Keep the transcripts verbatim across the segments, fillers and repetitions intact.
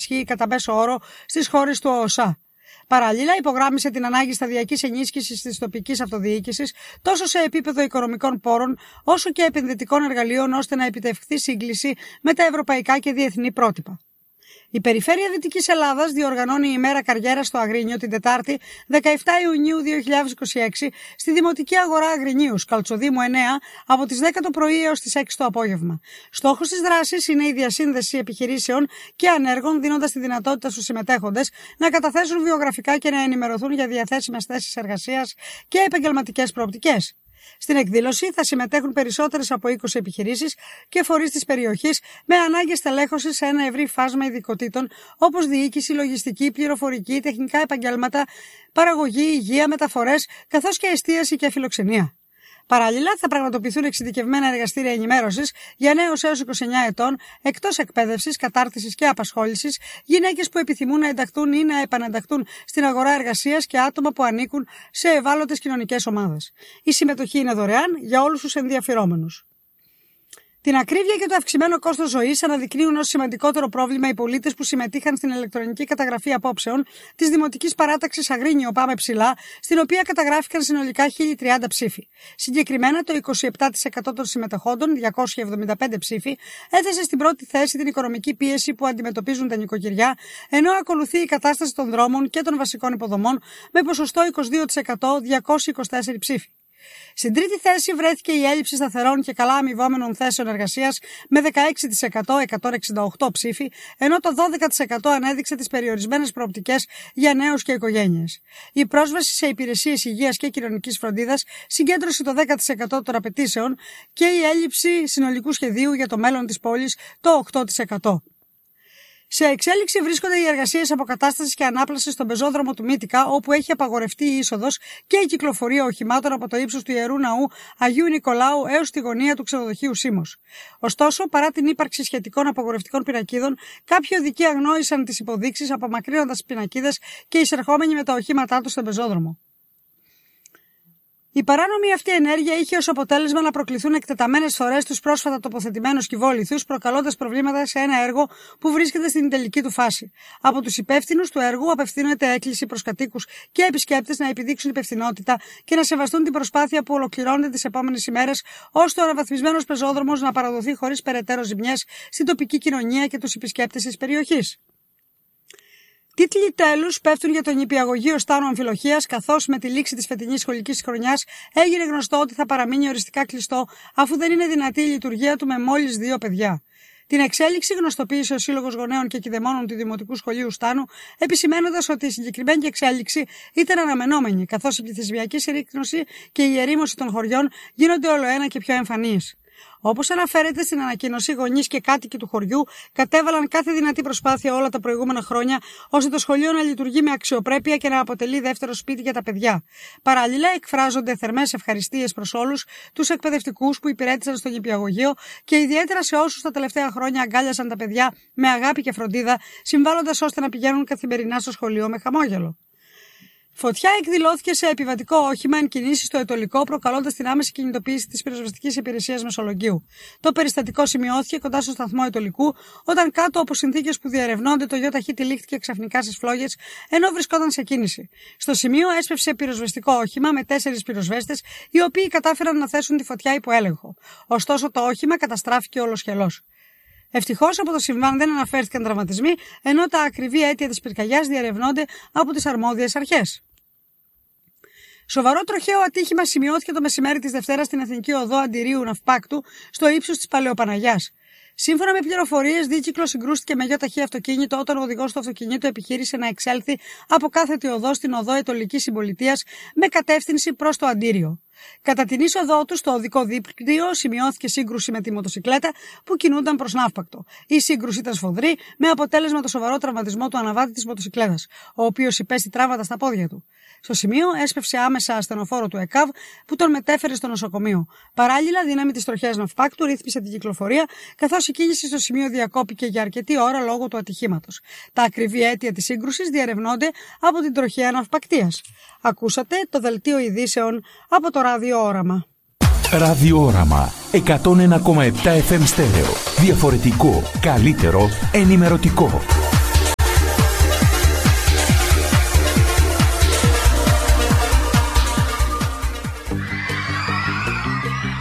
ισχύει κατά μέσο όρο στις χώρες του ΟΣΑ. Παράλληλα, υπογράμμισε την ανάγκη σταδιακής ενίσχυσης της τοπικής αυτοδιοίκησης τόσο σε επίπεδο οικονομικών πόρων όσο και επενδυτικών εργαλείων ώστε να επιτευχθεί σύγκληση με τα ευρωπαϊκά και διεθνή πρότυπα. Η Περιφέρεια Δυτικής Ελλάδας διοργανώνει ημέρα καριέρας στο Αγρίνιο την Τετάρτη δεκαεφτά Ιουνίου δύο χιλιάδες είκοσι έξι στη Δημοτική Αγορά Αγρινίου, Καλτσοδήμου εννέα, από τις δέκα το πρωί έως τις έξι το απόγευμα. Στόχος της δράσης είναι η διασύνδεση επιχειρήσεων και ανέργων, δίνοντας τη δυνατότητα στους συμμετέχοντες να καταθέσουν βιογραφικά και να ενημερωθούν για διαθέσιμες θέσεις εργασίας και επαγγελματικές προοπτικές. Στην εκδήλωση θα συμμετέχουν περισσότερες από είκοσι επιχειρήσεις και φορείς της περιοχής με ανάγκες τελέχωσης σε ένα ευρύ φάσμα ειδικοτήτων όπως διοίκηση, λογιστική, πληροφορική, τεχνικά επαγγέλματα, παραγωγή, υγεία, μεταφορές, καθώς και εστίαση και φιλοξενία. Παράλληλα, θα πραγματοποιηθούν εξειδικευμένα εργαστήρια ενημέρωσης για νέους έως είκοσι εννέα ετών, εκτός εκπαίδευσης, κατάρτισης και απασχόλησης, γυναίκες που επιθυμούν να ενταχθούν ή να επανενταχθούν στην αγορά εργασίας και άτομα που ανήκουν σε ευάλωτες κοινωνικές ομάδες. Η συμμετοχή είναι δωρεάν για όλους τους ενδιαφερόμενους. Την ακρίβεια και το αυξημένο κόστος ζωής αναδεικνύουν ως σημαντικότερο πρόβλημα οι πολίτες που συμμετείχαν στην ηλεκτρονική καταγραφή απόψεων της Δημοτικής Παράταξης Αγρίνιο Πάμε Ψηλά, στην οποία καταγράφηκαν συνολικά χίλιοι τριάντα ψήφοι. Συγκεκριμένα, το είκοσι επτά τοις εκατό των συμμετεχόντων, διακόσιοι εβδομήντα πέντε ψήφοι, έθεσε στην πρώτη θέση την οικονομική πίεση που αντιμετωπίζουν τα νοικοκυριά, ενώ ακολουθεί η κατάσταση των δρόμων και των βασικών υποδομών με ποσοστό είκοσι δύο τοις εκατό, διακόσιοι είκοσι τέσσερις ψήφοι. Στην τρίτη θέση βρέθηκε η έλλειψη σταθερών και καλά αμοιβόμενων θέσεων εργασίας με δεκαέξι τοις εκατό, εκατόν εξήντα οκτώ ψήφοι, ενώ το δώδεκα τοις εκατό ανέδειξε τις περιορισμένες προοπτικές για νέους και οικογένειες. Η πρόσβαση σε υπηρεσίες υγείας και κοινωνικής φροντίδας συγκέντρωσε το δέκα τοις εκατό των απαιτήσεων και η έλλειψη συνολικού σχεδίου για το μέλλον της πόλης το οκτώ τοις εκατό. Σε εξέλιξη βρίσκονται οι εργασίες αποκατάστασης και ανάπλασης στον πεζόδρομο του Μύτικα, όπου έχει απαγορευτεί η είσοδος και η κυκλοφορία οχημάτων από το ύψος του Ιερού Ναού Αγίου Νικολάου έως τη γωνία του ξενοδοχείου Σίμος. Ωστόσο, παρά την ύπαρξη σχετικών απαγορευτικών πινακίδων, κάποιοι οδικοί αγνόησαν τις υποδείξεις, απομακρύνοντας τις πινακίδες και εισερχόμενοι με τα οχήματά τους στον πεζόδρομο. Η παράνομη αυτή ενέργεια είχε ως αποτέλεσμα να προκληθούν εκτεταμένες φορές τους πρόσφατα τοποθετημένους κυβόλιθους, προκαλώντας προβλήματα σε ένα έργο που βρίσκεται στην τελική του φάση. Από τους υπεύθυνους του έργου απευθύνεται έκκληση προς κατοίκους και επισκέπτες να επιδείξουν υπευθυνότητα και να σεβαστούν την προσπάθεια που ολοκληρώνεται τις επόμενες ημέρες, ώστε ο αναβαθμισμένος πεζόδρομος να παραδοθεί χωρίς περαιτέρω ζημιές στην τοπική κοινωνία και τους επισκέπτες της περιοχής. Τίτλοι τέλους πέφτουν για το νηπιαγωγείο Στάνου Αμφιλοχίας, καθώς με τη λήξη της φετινής σχολικής χρονιάς έγινε γνωστό ότι θα παραμείνει οριστικά κλειστό, αφού δεν είναι δυνατή η λειτουργία του με μόλις δύο παιδιά. Την εξέλιξη γνωστοποίησε ο Σύλλογος Γονέων και Κηδεμόνων του Δημοτικού Σχολείου Στάνου, επισημένοντας ότι η συγκεκριμένη εξέλιξη ήταν αναμενόμενη, καθώς η πληθυσμιακή συρρίκνωση και η ερήμωση των χωριών γίνονται όλο ένα και πιο εμφανείς. Όπως αναφέρεται στην ανακοίνωση, γονείς και κάτοικοι του χωριού κατέβαλαν κάθε δυνατή προσπάθεια όλα τα προηγούμενα χρόνια, ώστε το σχολείο να λειτουργεί με αξιοπρέπεια και να αποτελεί δεύτερο σπίτι για τα παιδιά. Παράλληλα, εκφράζονται θερμές ευχαριστίες προς όλους τους εκπαιδευτικούς που υπηρέτησαν στο νηπιαγωγείο και ιδιαίτερα σε όσους τα τελευταία χρόνια αγκάλιασαν τα παιδιά με αγάπη και φροντίδα, συμβάλλοντας ώστε να πηγαίνουν καθημερινά στο σχολείο με χαμόγελο. Φωτιά εκδηλώθηκε σε επιβατικό όχημα εν κινήσει στο Ετωλικό, προκαλώντας την άμεση κινητοποίηση της πυροσβεστικής υπηρεσίας Μεσολογγίου. Το περιστατικό σημειώθηκε κοντά στο σταθμό Ετωλικού, όταν κάτω από συνθήκες που διερευνώνται το ΙΟΤΑΧ τυλίχθηκε ξαφνικά στις φλόγες, ενώ βρισκόταν σε κίνηση. Στο σημείο έσπευσε πυροσβεστικό όχημα με τέσσερις πυροσβέστες, οι οποίοι κατάφεραν να θέσουν τη φωτιά υπό έλεγχο. Ωστόσο, το όχημα καταστράφηκε ολοσχελώς. Ευτυχώς από το συμβάν δεν αναφέρθηκαν τραυματισμοί, ενώ τα ακριβή αίτια της πυρκαγιάς διερευνώνται από τις αρμόδιες αρχές. Σοβαρό τροχαίο ατύχημα σημειώθηκε το μεσημέρι της Δευτέρας στην Εθνική Οδό Αντιρίου Ναυπάκτου, στο ύψος της Παλαιοπαναγιάς. Σύμφωνα με πληροφορίες, δίκυκλο συγκρούστηκε με γιοταχή αυτοκίνητο όταν ο οδηγός του αυτοκινήτου επιχείρησε να εξέλθει από κάθετη οδό στην οδό Ετωλικής Συμπολιτείας με κατεύθυνση προς το Αντίριο. Κατά την είσοδό του στο οδικό δίκτυο σημειώθηκε σύγκρουση με τη μοτοσικλέτα που κινούνταν προς Ναύπακτο. Η σύγκρουση ήταν σφοδρή, με αποτέλεσμα το σοβαρό τραυματισμό του αναβάτη της μοτοσικλέτας, ο οποίος υπέστη τραύματα στα πόδια του. Στο σημείο έσπευσε άμεσα ασθενοφόρο του ΕΚΑΒ που τον μετέφερε στο νοσοκομείο. Παράλληλα, δύναμη της τροχέας Ναυπάκτου ρύθμισε την κυκλοφορία, καθώς η κίνηση στο σημείο διακόπηκε για αρκετή ώρα λόγω του ατυχήματος. Τα ακριβή αίτια της σύγκρουσης διερευνώνται από την τροχέα Ναυπακτίας. Ακούσατε το δελτίο ειδήσεων από το Ραδιόοραμα. Ραδιόοραμα εκατόν ένα κόμμα επτά εφ εμ στέρεο. Διαφορετικό, καλύτερο, ενημερωτικό.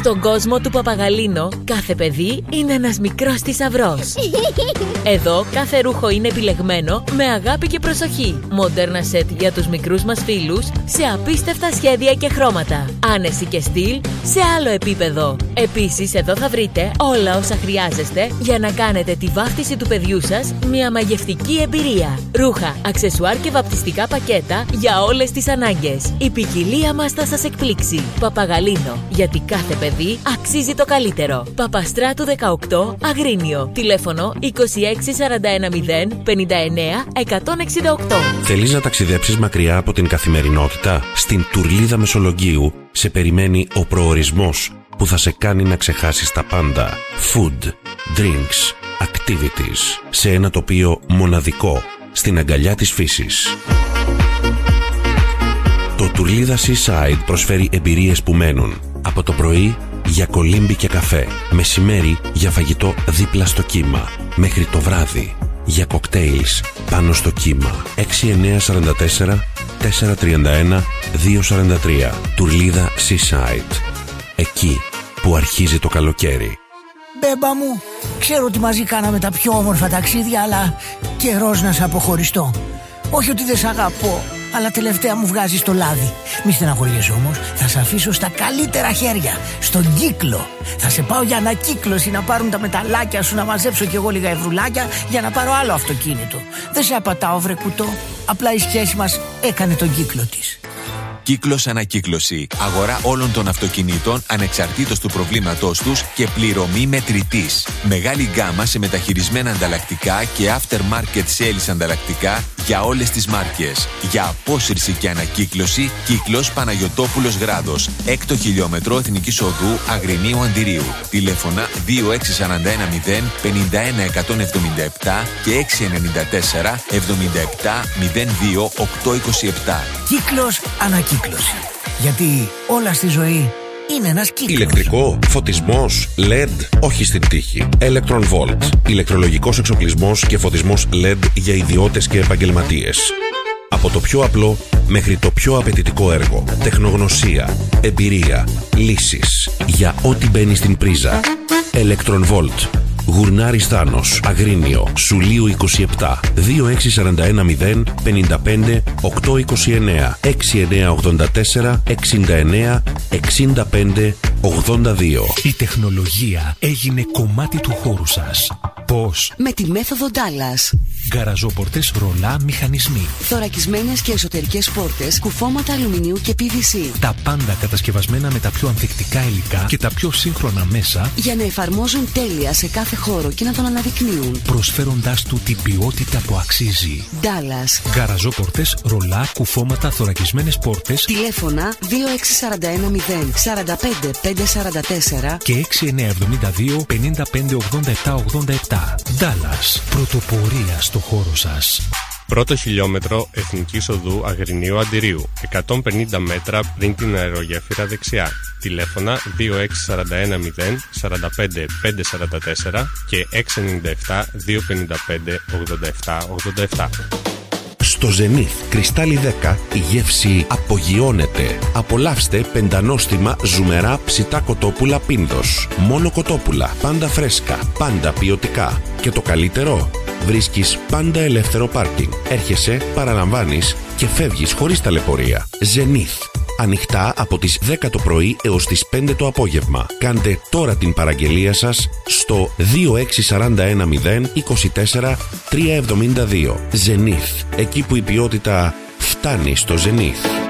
Στον κόσμο του Παπαγαλίνο, κάθε παιδί είναι ένας μικρός θησαυρός. Εδώ κάθε ρούχο είναι επιλεγμένο με αγάπη και προσοχή. Μοντέρνα σετ για τους μικρούς μας φίλους σε απίστευτα σχέδια και χρώματα. Άνεση και στυλ σε άλλο επίπεδο. Επίσης, εδώ θα βρείτε όλα όσα χρειάζεστε για να κάνετε τη βάφτιση του παιδιού σας μια μαγευτική εμπειρία. Ρούχα, αξεσουάρ και βαπτιστικά πακέτα για όλες τις ανάγκες. Η ποικιλία μας θα σας εκπλήξει. Παπαγαλίνο, γιατί κάθε παιδί αξίζει το καλύτερο. Παπαστράτου δεκαοκτώ, Αγρίνιο. Τηλέφωνο είκοσι έξι σαράντα ένα μηδέν πενήντα εννέα εκατόν εξήντα οκτώ. Θέλεις να ταξιδέψεις μακριά από την καθημερινότητα? Στην Τουρλίδα Μεσολογγίου σε περιμένει ο προορισμός που θα σε κάνει να ξεχάσεις τα πάντα. Food, drinks, activities, σε ένα τοπίο μοναδικό στην αγκαλιά της φύσης. Το Τουρλίδα Seaside προσφέρει εμπειρίες που μένουν. Από το πρωί για κολύμπι και καφέ, μεσημέρι για φαγητό δίπλα στο κύμα, μέχρι το βράδυ για κοκτέιλς πάνω στο κύμα. έξι εννέα τέσσερα τέσσερα τέσσερα τρία ένα δύο τέσσερα τρία. Τουρλίδα Seaside. Εκεί που αρχίζει το καλοκαίρι. Μπέμπα μου, ξέρω ότι μαζί κάναμε τα πιο όμορφα ταξίδια, αλλά καιρός να σε αποχωριστώ. Όχι ότι δεν σ' αγαπώ, αλλά τελευταία μου βγάζεις το λάδι. Μη στεναχωριέσαι όμως, θα σε αφήσω στα καλύτερα χέρια, στον κύκλο. Θα σε πάω για ανακύκλωση να πάρουν τα μεταλλάκια σου, να μαζέψω κι εγώ λίγα ευρουλάκια για να πάρω άλλο αυτοκίνητο. Δεν σε απατάω βρε κουτό, απλά η σχέση μας έκανε τον κύκλο της. Κύκλος Ανακύκλωση. Αγορά όλων των αυτοκινήτων ανεξαρτήτως του προβλήματός τους και πληρωμή μετρητής. Μεγάλη γκάμα σε μεταχειρισμένα ανταλλακτικά και aftermarket sales ανταλλακτικά για όλες τις μάρκες. Για απόσυρση και ανακύκλωση, Κύκλος Παναγιωτόπουλος Γράδος. Έκτο χιλιόμετρο Εθνικής Οδού Αγρινίου Αντιρίου. Τηλέφωνα δύο έξι τέσσερα ένα μηδέν πενήντα ένα εκατόν εβδομήντα επτά και έξι εννιά τέσσερα εβδομήντα επτά μηδέν δύο οκτώ είκοσι επτά. Κύκλος Ανακύκλωση. Γιατί όλα στη ζωή είναι ένας κύκλος. Ηλεκτρικό, φωτισμός, ελ ι ντι, όχι στην τύχη. Electron Volt. Ηλεκτρολογικός εξοπλισμός και φωτισμός ελ ι ντι για ιδιώτες και επαγγελματίες. Από το πιο απλό μέχρι το πιο απαιτητικό έργο. Τεχνογνωσία, εμπειρία, λύσεις για ό,τι μπαίνει στην πρίζα. Electron Volt. Γουρνάρης Θάνος, Αγρίνιο, Σουλίου είκοσι επτά, δύο έξι τέσσερα ένα μηδέν πενήντα πέντε οκτώ είκοσι εννέα, έξι εννέα ογδόντα τέσσερα εξήντα εννέα εξήντα πέντε ογδόντα δύο. Η τεχνολογία έγινε κομμάτι του χώρου σας. Πώς? Με τη μέθοδο Dallas. Γκαραζόπορτες ρολά μηχανισμοί. Θωρακισμένες και εσωτερικές πόρτες, κουφώματα αλουμινίου και πι βι σι. Τα πάντα κατασκευασμένα με τα πιο ανθεκτικά υλικά και τα πιο σύγχρονα μέσα για να εφαρμόζουν τέλεια σε κάθε χώρο και να τον αναδεικνύουν, προσφέροντάς του την ποιότητα που αξίζει. Dallas. Γκαραζόπορτες, ρολά, κουφώματα, θωρακισμένες πόρτες. Τηλέφωνα δύο έξι τέσσερα ένα μηδέν σαράντα πέντε πεντακόσια σαράντα τέσσερα και έξι εννέα εβδομήντα δύο πενήντα πέντε ογδόντα επτά ογδόντα επτά. Dallas. Πρωτοπορία στο χώρο σας. Πρώτο χιλιόμετρο Εθνικής Οδού Αγρινίου Αντιρίου, εκατόν πενήντα μέτρα πριν την αερογέφυρα δεξιά. Τηλέφωνα δύο έξι τέσσερα ένα μηδέν σαράντα πέντε πεντακόσια σαράντα τέσσερα και έξι εννιά επτά δύο πενήντα πέντε ογδόντα επτά ογδόντα επτά. Στο Zenith Κρυστάλλι δέκα η γεύση απογειώνεται. Απολαύστε πεντανόστιμα ζουμερά ψητά κοτόπουλα Πίνδος. Μόνο κοτόπουλα, πάντα φρέσκα, πάντα ποιοτικά. Και το καλύτερο, βρίσκεις πάντα ελεύθερο πάρκινγκ. Έρχεσαι, παραλαμβάνεις και φεύγεις χωρίς ταλαιπωρία. Zenith. Ανοιχτά από τις δέκα το πρωί έως τις πέντε το απόγευμα. Κάντε τώρα την παραγγελία σας στο δύο έξι τέσσερα ένα μηδέν είκοσι τέσσερα τριακόσια εβδομήντα δύο. Zenith. Εκεί που η ποιότητα φτάνει στο Zenith.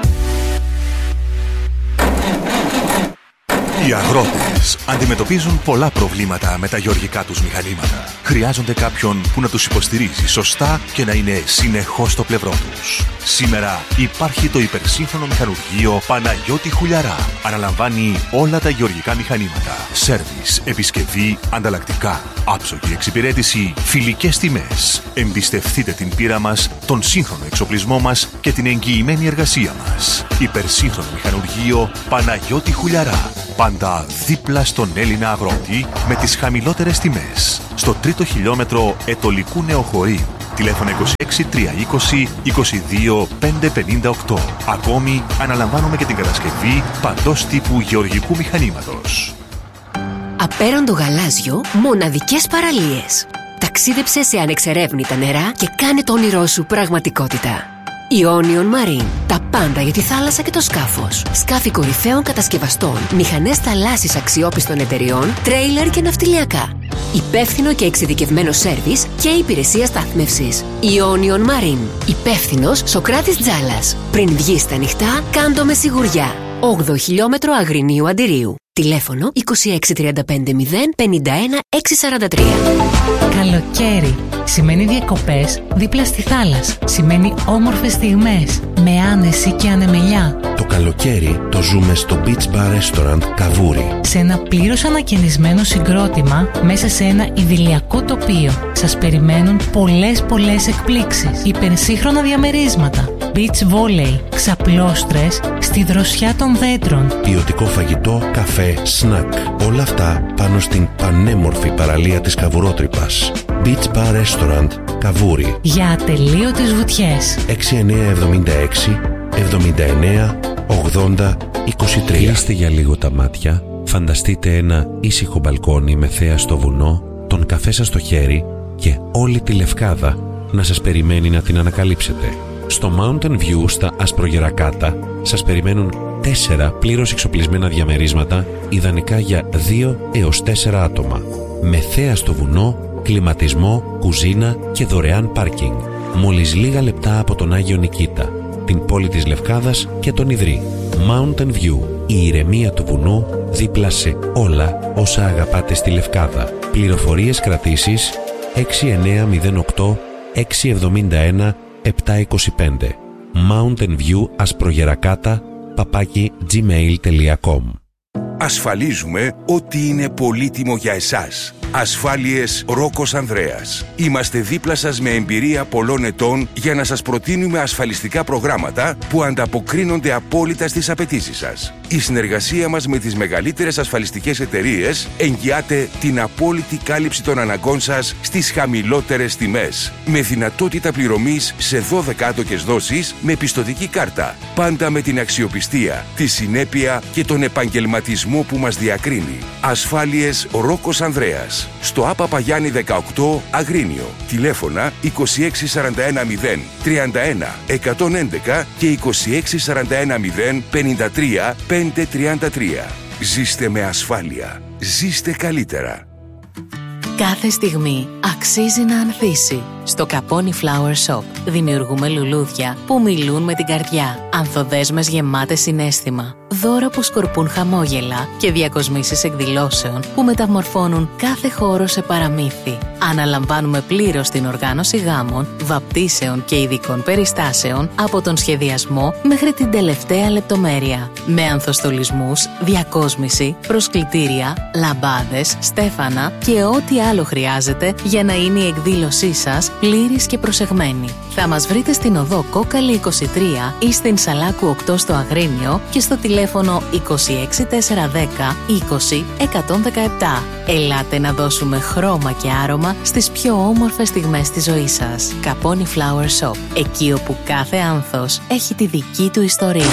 Οι αγρότες αντιμετωπίζουν πολλά προβλήματα με τα γεωργικά τους μηχανήματα. Χρειάζονται κάποιον που να τους υποστηρίζει σωστά και να είναι συνεχώς στο πλευρό τους. Σήμερα υπάρχει το υπερσύγχρονο μηχανουργείο Παναγιώτη Χουλιαρά. Αναλαμβάνει όλα τα γεωργικά μηχανήματα. Σέρβις, επισκευή, ανταλλακτικά, άψογη εξυπηρέτηση, φιλικές τιμές. Εμπιστευτείτε την πείρα μας, τον σύγχρονο εξοπλισμό μας και την εγγυημένη εργασία μας. Υπερσύγχρονο μηχανουργείο Παναγιώτη Χουλιαρά. Πάντα δίπλα στον Έλληνα αγρότη με τις χαμηλότερες τιμές. Στο τρίτο χιλιόμετρο Ετωλικού Νεοχωρίου. Τηλέφωνο είκοσι έξι τριακόσια είκοσι είκοσι δύο πεντακόσια πενήντα οκτώ. Ακόμη αναλαμβάνουμε και την κατασκευή παντός τύπου γεωργικού μηχανήματος. Απέραντο γαλάζιο, μοναδικές παραλίες. Ταξίδεψε σε ανεξερεύνητα νερά και κάνε το όνειρό σου πραγματικότητα. Ionian Marine. Τα πάντα για τη θάλασσα και το σκάφος. Σκάφη κορυφαίων κατασκευαστών, μηχανές θαλάσσης αξιόπιστων εταιριών, τρέιλερ και ναυτιλιακά. Υπεύθυνο και εξειδικευμένο σέρβις και υπηρεσία στάθμευσης. Ionian Marine. Υπεύθυνος Σοκράτης Τζάλας. Πριν βγεις στα νυχτά, κάντο με σιγουριά. όγδοο χιλιόμετρο Αγρινίου Αντιρίου. Τηλέφωνο είκοσι έξι τριάντα πέντε μηδέν πενήντα ένα έξι σαράντα τρία. Καλοκαίρι σημαίνει διακοπές δίπλα στη θάλασσα. Σημαίνει όμορφες στιγμές με άνεση και ανεμελιά. Το καλοκαίρι το ζούμε στο Beach Bar Restaurant Καβούρι. Σε ένα πλήρως ανακαινισμένο συγκρότημα μέσα σε ένα ιδηλιακό τοπίο. Σας περιμένουν πολλές πολλές εκπλήξεις. Υπερσύγχρονα διαμερίσματα. Beach volley, ξαπλώστρες στη δροσιά των δέντρων. Ποιοτικό φαγητό, καφέ, σνακ. Όλα αυτά πάνω στην πανέμορφη παραλία της Καβουρότρυπας. Beach Bar Restaurant Καβούρι. Για ατελείωτες βουτιές. έξι εννιά εβδομήντα έξι εβδομήντα εννέα ογδόντα είκοσι τρία. Κλείστε για λίγο τα μάτια. Φανταστείτε ένα ήσυχο μπαλκόνι με θέα στο βουνό, τον καφέ σας στο χέρι και όλη τη Λευκάδα να σας περιμένει να την ανακαλύψετε. Στο Mountain View στα Ασπρογερακάτα σας περιμένουν τέσσερα πλήρως εξοπλισμένα διαμερίσματα, ιδανικά για δύο έως τέσσερα άτομα. Με θέα στο βουνό, κλιματισμό, κουζίνα και δωρεάν πάρκινγκ. Μόλις λίγα λεπτά από τον Άγιο Νικήτα, την πόλη της Λευκάδας και τον Ιδρύ. Mountain View, η ηρεμία του βουνού δίπλα σε όλα όσα αγαπάτε στη Λευκάδα. Πληροφορίες κρατήσεις έξι εννιά μηδέν οκτώ έξι εβδομήντα ένα επτά είκοσι πέντε. Mountain View Ασπρογερακάτα παπάκι gmail τελεία com. Ασφαλίζουμε ότι είναι πολύτιμο για εσάς. Ασφάλειες Ρόκος Ανδρέας. Είμαστε δίπλα σας με εμπειρία πολλών ετών για να σας προτείνουμε ασφαλιστικά προγράμματα που ανταποκρίνονται απόλυτα στις απαιτήσεις σας. Η συνεργασία μας με τις μεγαλύτερες ασφαλιστικές εταιρείες εγγυάται την απόλυτη κάλυψη των αναγκών σας στις χαμηλότερες τιμές. Με δυνατότητα πληρωμής σε δώδεκα άτοκες δόσεις με πιστωτική κάρτα. Πάντα με την αξιοπιστία, τη συνέπεια και τον επαγγελματισμό που μας διακρίνει. Ασφάλειες Ρόκος Ανδρέας. Στο Άπα Παγιάννη δεκαοκτώ Αγρίνιο. Τηλέφωνα είκοσι έξι σαράντα ένα μηδέν τριάντα ένα εκατόν έντεκα και είκοσι έξι σαράντα ένα μηδέν πενήντα τρία πεντακόσια τριάντα τρία. Ζήστε με ασφάλεια. Ζήστε καλύτερα. Κάθε στιγμή αξίζει να ανθίσει. Στο Caponi Flower Shop δημιουργούμε λουλούδια που μιλούν με την καρδιά. Ανθοδέσμες γεμάτες συναίσθημα. Δώρα που σκορπούν χαμόγελα και διακοσμήσεις εκδηλώσεων που μεταμορφώνουν κάθε χώρο σε παραμύθι. Αναλαμβάνουμε πλήρως την οργάνωση γάμων, βαπτίσεων και ειδικών περιστάσεων από τον σχεδιασμό μέχρι την τελευταία λεπτομέρεια. Με ανθοστολισμούς, διακόσμηση, προσκλητήρια, λαμπάδες, στέφανα και ό,τι άλλο χρειάζεται για να είναι η εκδήλωσή σας πλήρης και προσεγμένη. Θα μας βρείτε στην οδό Κόκαλη είκοσι τρία ή στην Σαλάκου οκτώ στο Αγρίνιο και στο τηλέφωνο είκοσι έξι τετρακόσια δέκα είκοσι εκατόν δεκαεπτά. Ελάτε να δώσουμε χρώμα και άρωμα στις πιο όμορφες στιγμές της ζωής σας. Caponi Flower Shop, εκεί όπου κάθε άνθος έχει τη δική του ιστορία.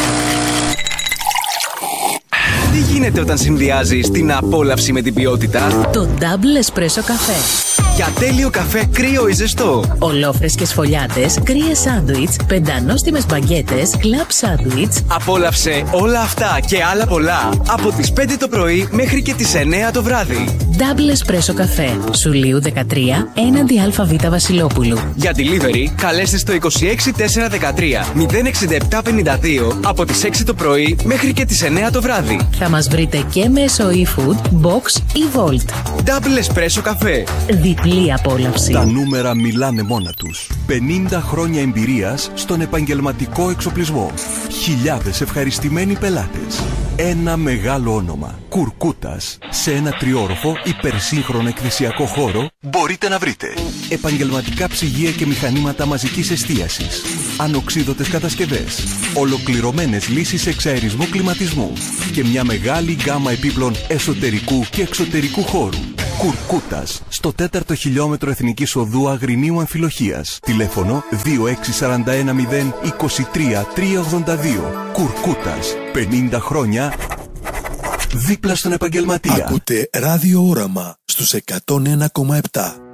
Τι γίνεται όταν συνδυάζεις την απόλαυση με την ποιότητα? Το Double Espresso Café. Για τέλειο καφέ κρύο ή ζεστό. Ολόφρεσκες φωλιάτες, κρύες σάντουιτς, πεντανόστιμες μπαγκέτες, κλαμπ σάντουιτς. Απόλαυσε όλα αυτά και άλλα πολλά από τις πέντε το πρωί μέχρι και τις εννέα το βράδυ. Double Espresso Café. Σουλίου δεκατρία, έναντι ΑΒ Βασιλόπουλου. Για delivery, καλέστε στο είκοσι έξι τετρακόσια δεκατρία μηδέν εξήντα επτά πενήντα δύο από τις έξι το πρωί μέχρι και τις εννέα το βράδυ. Θα μας βρείτε και μέσω eFood, Box ή Volt. Double Espresso Café. Διπλή απόλαυση. Τα νούμερα μιλάνε μόνα τους. πενήντα χρόνια εμπειρίας στον επαγγελματικό εξοπλισμό. Χιλιάδες ευχαριστημένοι πελάτες. Ένα μεγάλο όνομα. Κουρκούτας. Σε ένα τριόροφο υπερσύγχρονο εκθεσιακό χώρο μπορείτε να βρείτε επαγγελματικά ψυγεία και μηχανήματα μαζικής εστίασης, ανοξίδωτες κατασκευές, ολοκληρωμένες λύσεις εξαερισμού κλιματισμού και μια μεγάλη γκάμα επίπλων εσωτερικού και εξωτερικού χώρου. Κουρκούτας, στο τέταρτο χιλιόμετρο Εθνικής Οδού Αγρινίου Αμφιλοχίας. Τηλέφωνο δύο έξι τέσσερα ένα μηδέν είκοσι τρία τριακόσια ογδόντα δύο. Κουρκούτας, πενήντα χρόνια δίπλα στον επαγγελματία. Ακούτε Ράδιο Όραμα στους εκατόν ένα κόμμα επτά.